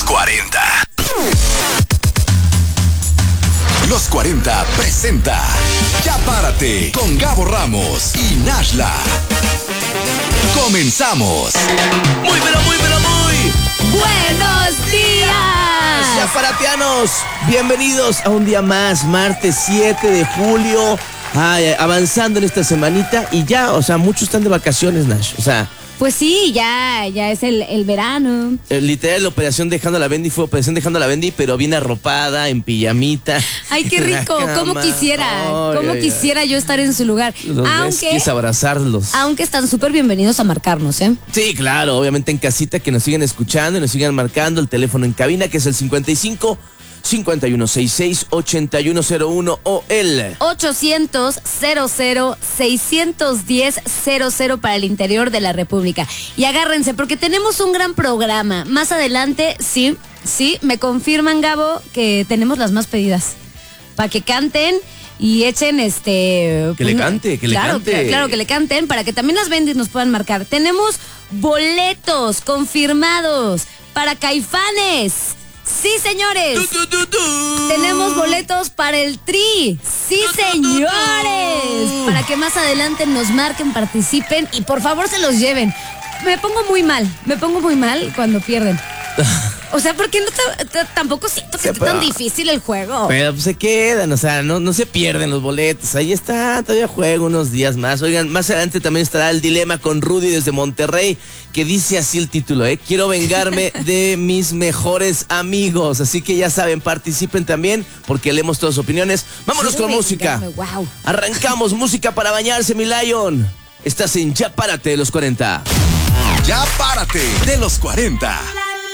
40. Los 40 presenta Ya Párate con Gabo Ramos y Nashla. Comenzamos. Muy ¡buenos días! Ya Parateanos, bienvenidos a un día más, martes 7 de julio, avanzando en esta semanita y ya, o sea, muchos están de vacaciones, Nash, o sea... Pues sí, ya es el verano. Literal, la operación Dejando la Bendy fue operación Dejando la Bendy, pero bien arropada, en pijamita. Ay, qué rico, cómo quisiera yo estar en su lugar. Quise abrazarlos. Aunque están súper bienvenidos a marcarnos, ¿eh? Sí, claro, obviamente en casita, que nos sigan escuchando y nos sigan marcando. El teléfono en cabina, que es el 55 5166 8101 o el 800 00 610 00 para el interior de la República. Y agárrense porque tenemos un gran programa. Más adelante, sí, me confirman, Gabo, que tenemos las más pedidas. Para que canten y echen Que le cante. Claro, que le canten para que también las bendis nos puedan marcar. Tenemos boletos confirmados para Caifanes. Sí, señores. Tenemos boletos para el Tri. Sí, señores. Para que más adelante nos marquen, participen y por favor se los lleven. Me pongo muy mal cuando pierden. O sea, porque no tampoco siento que esté tan difícil el juego. Pero pues se quedan, o sea, no se pierden los boletos. Ahí está, todavía juego unos días más. Oigan, más adelante también estará el dilema con Rudy desde Monterrey, que dice así el título, quiero vengarme de mis mejores amigos. Así que ya saben, participen también, porque leemos todas sus opiniones. Vámonos con música. Wow. Arrancamos música para bañarse, mi Lion. Estás en Ya Párate de los 40. Ya Párate de los 40.